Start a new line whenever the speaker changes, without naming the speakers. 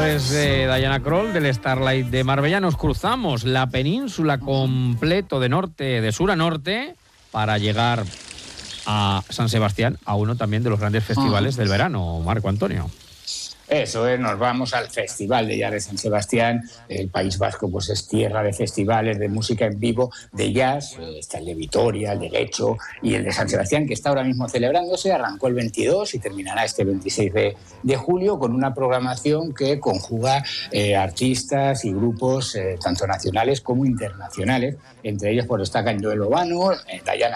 desde Diana Kroll del Starlight de Marbella. Nos cruzamos la península completo de sur a norte para llegar a San Sebastián, a uno también de los grandes festivales del verano, Marco Antonio.
Eso es, nos vamos al Festival de Jazz de San Sebastián. El País Vasco pues es tierra de festivales de música en vivo, de jazz. Está el de Vitoria, el de Lecho y el de San Sebastián, que está ahora mismo celebrándose. Arrancó el 22 y terminará este 26 de julio con una programación que conjuga artistas y grupos tanto nacionales como internacionales. Entre ellos pues destacan Joel Obano, Diana